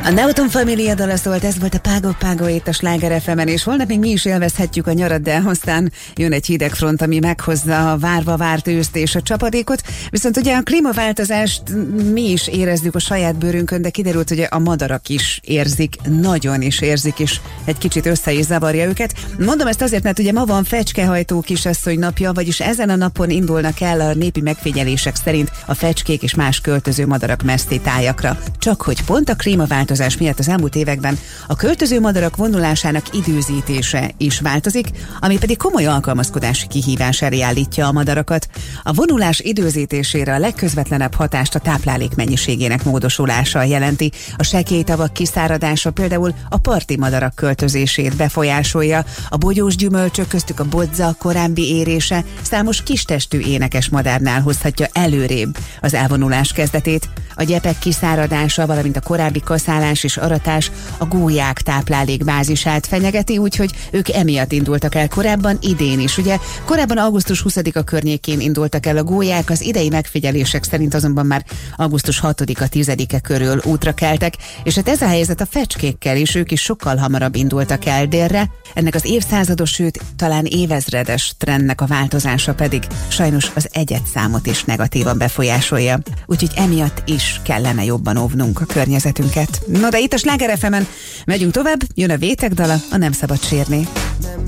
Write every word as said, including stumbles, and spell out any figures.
A Naughton Familia dala szólt, ez volt a Pago Pago itt a Sláger ef emen, és holnap még mi is élvezhetjük a nyarat, de aztán jön egy hideg front, ami meghozza a várva várt őszt és a csapadékot. Viszont ugye a klímaváltozást mi is érezzük a saját bőrünkön, de kiderült, hogy a madarak is érzik, nagyon is érzik, és egy kicsit össze is zavarja őket. Mondom ezt azért, mert ugye ma van fecskehajtó kisasszony napja, vagyis ezen a napon indulnak el a népi megfigyelések szerint a fecskék és más költöző madarak mesztétájakra. Csak hogy pont a klímaváltozás miatt az elmúlt években a költöző madarak vonulásának időzítése is változik, ami pedig komoly alkalmazkodási kihívás elé állítja a madarakat. A vonulás időzítésére a legközvetlenebb hatást a táplálék mennyiségének módosulása jelenti. A sekély tavak kiszáradása például a parti madarak költözését befolyásolja. A bogyós gyümölcsök, köztük a bodza korábbi érése számos kistestű énekes madárnál hozhatja előrébb az elvonulás kezdetét. A gyepek kiszáradása, valamint a korábbi kaszálás és aratás a gólyák táplálékbázisát fenyegeti, úgyhogy ők emiatt indultak el korábban, idén is. Ugye korábban augusztus huszadika környékén indultak el a gólyák, az idei megfigyelések szerint azonban már augusztus hatodika tizedike körül útra keltek, és hát ez a helyzet a fecskékkel is, ők is sokkal hamarabb indultak el délre. Ennek az évszázados, sőt talán évezredes trendnek a változása pedig sajnos az egyedszámot is negatívan befolyásolja. Úgyhogy emiatt is kellene jobban óvnunk a környezetünket. No de itt a Sláger ef emen megyünk tovább, jön a Vétek dala, a Nem szabad sírni.